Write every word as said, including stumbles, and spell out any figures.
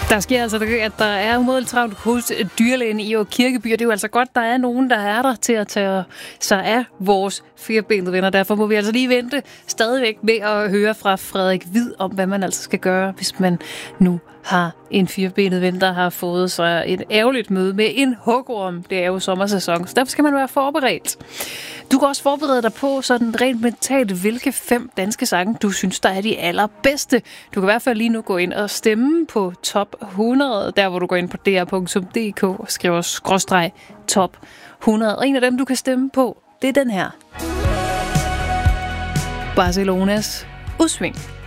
Der sker altså, at der er umådeligt travlt hos dyrlægen i Kirkeby, og det er jo altså godt, der er nogen, der er der til at tage sig af vores firbenede venner. Derfor må vi altså lige vente stadigvæk med at høre fra Frederik Hvid om, hvad man altså skal gøre, hvis man nu har en firbenet ven, der har fået sig et ærgerligt møde med en hugorm. Det er jo sommersæson, så derfor skal man være forberedt. Du kan også forberede dig på sådan rent mentalt, hvilke fem danske sange, du synes, der er de allerbedste. Du kan i hvert fald lige nu gå ind og stemme på top hundrede, der hvor du går ind på d r punktum d k og skriver skråstreg top hundrede. Og en af dem, du kan stemme på, det er den her. Barcelonas Udsving.